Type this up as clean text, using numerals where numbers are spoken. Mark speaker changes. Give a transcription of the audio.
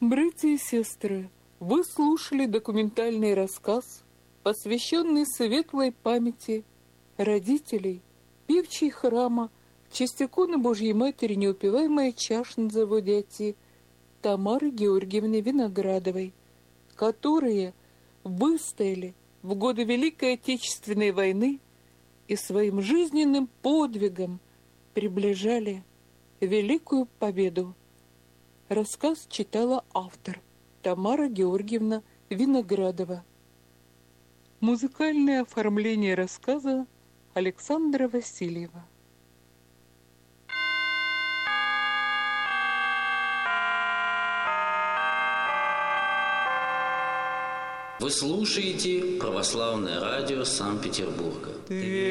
Speaker 1: Братья и сестры, вы слушали документальный рассказ, посвященный светлой памяти родителей певчей храма в честь иконы Божьей Матери Неупиваемая чаша на заводе АТИ Тамары Георгиевны Виноградовой, которые выстояли в годы Великой Отечественной войны и своим жизненным подвигом приближали великую победу. Рассказ читала автор Тамара Георгиевна Виноградова. Музыкальное оформление рассказа Александра Васильева.
Speaker 2: Вы слушаете Православное радио Санкт-Петербурга.